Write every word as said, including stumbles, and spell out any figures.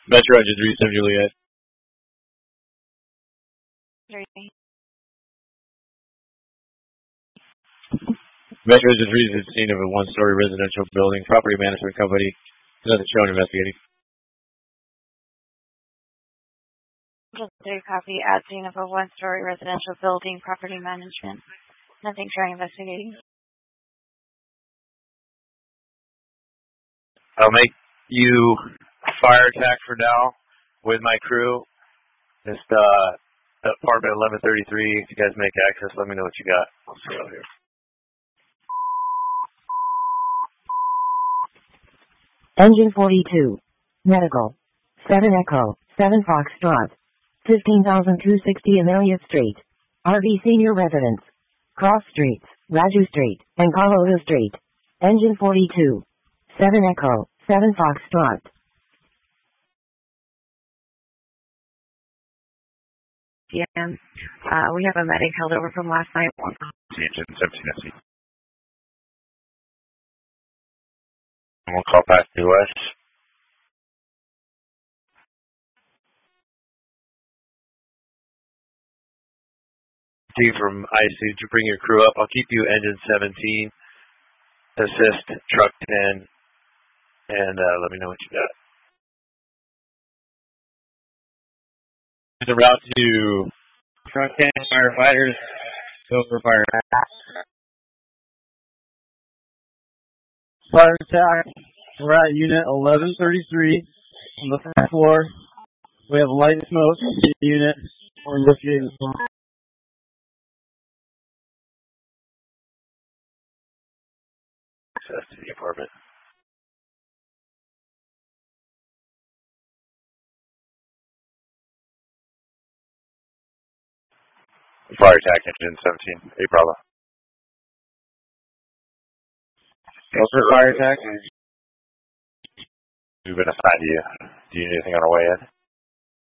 Metro Engine three seven Juliet. Three. Metro Engine three is the scene of a one-story residential building. Property management company. Nothing shown investigating. Engine three copy at scene of a one-story residential building. Property management. Nothing showing investigating. I'll make you fire attack for now with my crew. Just uh, apartment eleven thirty-three. If you guys make access, let me know what you got. Let's go here. Engine forty-two. Medical. seven Echo. seven Foxtrot. fifteen thousand two hundred sixty Amelia Street. R V Senior Residence. Cross Streets. Raju Street. And Carlota Street. Engine forty-two. seven Echo. seven Foxtrot. P M Uh, we have a medic held over from last night. Engine seventeen F C. We'll call back to us. T from I C to bring your crew up. I'll keep you engine seventeen. Assist truck ten. And uh, let me know what you got. The route to truck ten firefighters. Go for fire. Fire attack. We're at unit eleven thirty-three on the first floor. We have light smoke in the unit. We're investigating smoke. Access to the apartment. Fire attack engine seventeen. A Bravo. Go for fire attack. We've been assigned to you. Do you need anything on our way in?